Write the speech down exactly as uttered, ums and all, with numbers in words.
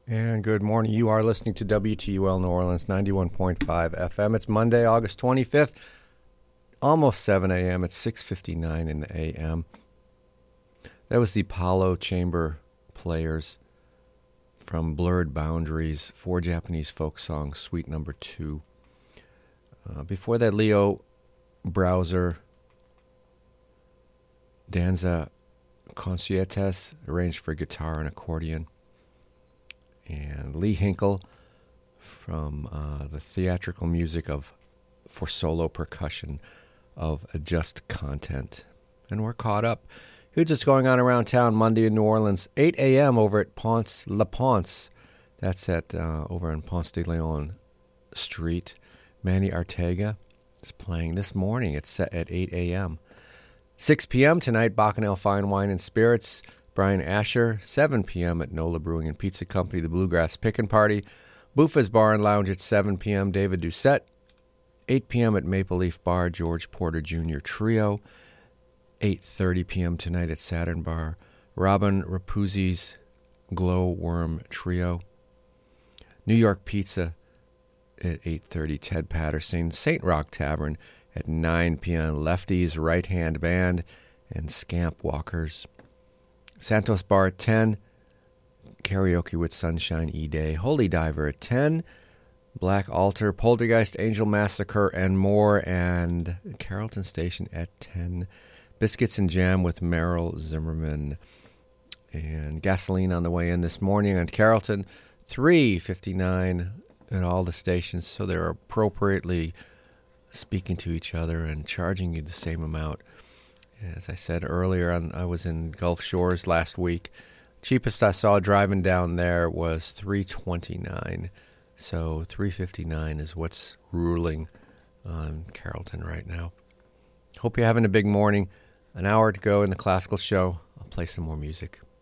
And good morning. You are listening to W T U L New Orleans, ninety-one point five F M. It's Monday, August twenty-fifth, almost seven a.m. It's six fifty-nine in the a m. That was the Apollo Chamber Players from Blurred Boundaries, four Japanese folk songs, suite number two. Uh, before that, Leo Browser, Danza Conciertes, arranged for guitar and accordion. And Lee Hinkle from uh, the theatrical music of for solo percussion of Adjust Content. And we're caught up. Here's what's going on around town Monday in New Orleans, eight a.m. over at Ponce La Ponce. That's at uh, over on Ponce de Leon Street. Manny Ortega is playing this morning. It's set at eight a.m. six p.m. tonight, Bacchanal Fine Wine and Spirits. Brian Asher, seven p.m. at Nola Brewing and Pizza Company, the Bluegrass Pickin' Party. Buffa's Bar and Lounge at seven p.m., David Doucette. eight p.m. at Maple Leaf Bar, George Porter Junior Trio. eight thirty p.m. tonight at Saturn Bar, Robin Rapuzzi's Glow Worm Trio. New York Pizza at eight thirty, Ted Patterson. Saint Rock Tavern at nine p.m., Lefty's Right Hand Band and Scamp Walkers. Santos Bar at ten, Karaoke with Sunshine E-Day, Holy Diver at ten, Black Altar, Poltergeist, Angel Massacre, and more, and Carrollton Station at ten, Biscuits and Jam with Merrill Zimmerman, and Gasoline on the way in this morning on Carrollton, three fifty-nine at all the stations, so they're appropriately speaking to each other and charging you the same amount. As I said earlier, on, I was in Gulf Shores last week. Cheapest I saw driving down there was three twenty-nine. So three fifty-nine is what's ruling on Carrollton right now. Hope you're having a big morning. An hour to go in the classical show. I'll play some more music.